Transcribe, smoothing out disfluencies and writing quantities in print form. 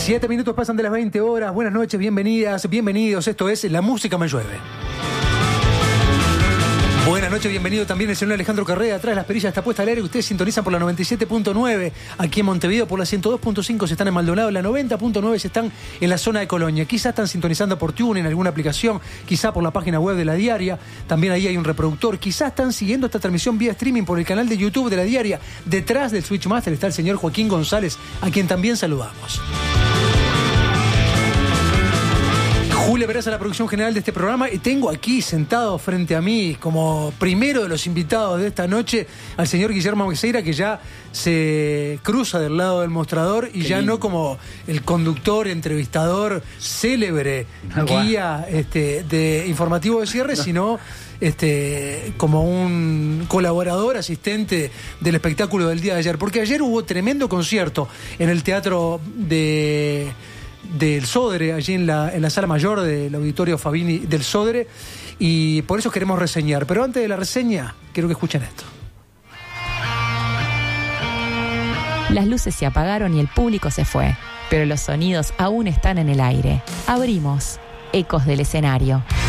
7 minutos pasan de las 20 horas. Buenas noches, bienvenidas, bienvenidos. Esto es La Música Me Llueve. Buenas noches, bienvenido también el señor Alejandro Carrera. Atrás de las perillas está puesta al aire. Ustedes sintonizan por la 97.9 aquí en Montevideo, por la 102.5 si están en Maldonado, la 90.9 si están en la zona de Colonia. Quizás están sintonizando por TuneIn, en alguna aplicación, quizá por la página web de La Diaria. También ahí hay un reproductor. Quizás están siguiendo esta transmisión vía streaming por el canal de YouTube de La Diaria. Detrás del Switchmaster está el señor Joaquín González, a quien también saludamos. Julia Peraza, la producción general de este programa, y tengo aquí sentado frente a mí como primero de los invitados de esta noche al señor Guillermo Mexeira, que ya se cruza del lado del mostrador y ya no como el conductor, entrevistador, célebre, guía de informativo de cierre, sino como un colaborador, asistente del espectáculo del día de ayer, porque ayer hubo tremendo concierto en el Teatro del Sodre, allí en la sala mayor del Auditorio Fabini del Sodre, y por eso queremos reseñar. Pero antes de la reseña, quiero que escuchen esto. Las luces se apagaron y el público se fue, pero los sonidos aún están en el aire. Abrimos Ecos del Escenario.